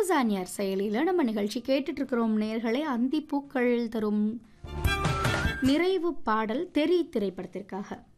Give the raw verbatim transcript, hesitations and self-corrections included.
News on air செயலியில் நம்ம நிகழ்ச்சி கேட்டுட்டு இருக்கிறோம் நேயர்களே. அந்தி பூக்கள் தரும் நிறைவு பாடல் தெறி திரைப்படத்திற்காக.